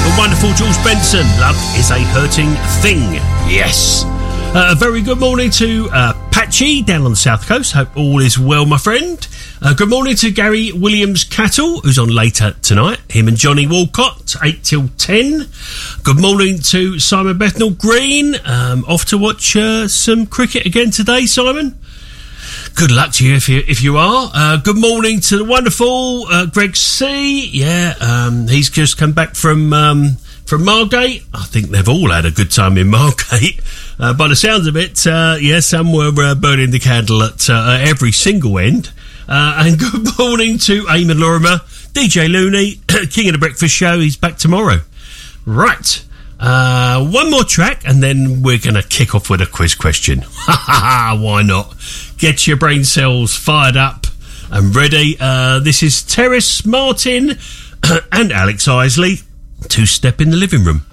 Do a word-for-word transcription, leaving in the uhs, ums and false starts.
The wonderful Jules Benson. Love is a hurting thing. Yes. Uh, a very good morning to uh, Patchy down on the south coast. Hope all is well, my friend. Uh, good morning to Gary Williams Cattle, who's on later tonight. Him and Johnny Walcott, eight till ten. Good morning to Simon Bethnal Green. Um, off to watch uh, some cricket again today, Simon. Good luck to you if you if you are. Uh, good morning to the wonderful uh, Greg C. Yeah, um, he's just come back from um, from Margate. I think they've all had a good time in Margate. Uh, by the sounds of it, uh, yeah, some were uh, burning the candle at uh, every single end. Uh, and good morning to Eamon Lorimer, D J Looney, King of the Breakfast Show. He's back tomorrow. Right. Uh, one more track, and then we're going to kick off with a quiz question. Ha ha ha, why not? Get your brain cells fired up and ready. Uh, this is Terrace Martin and Alex Isley, Two Step in the Living Room.